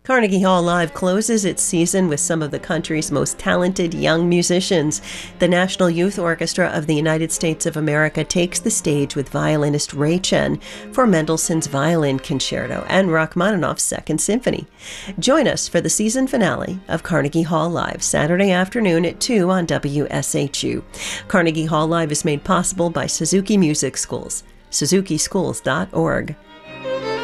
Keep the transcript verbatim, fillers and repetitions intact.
Carnegie Hall Live closes its season with some of the country's most talented young musicians. The National Youth Orchestra of the United States of America takes the stage with violinist Ray Chen for Mendelssohn's Violin Concerto and Rachmaninoff's Second Symphony. Join us for the season finale of Carnegie Hall Live, Saturday afternoon at two on W S H U. Carnegie Hall Live is made possible by Suzuki Music Schools, suzuki schools dot org.